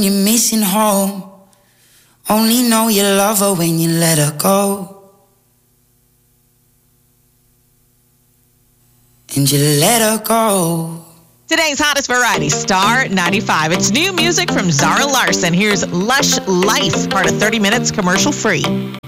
You're missing home. Only know you love her when you let her go. And you let her go. Today's hottest variety, Star 95. It's new music from Zara Larsson. Here's Lush Life, part of 30 Minutes commercial free.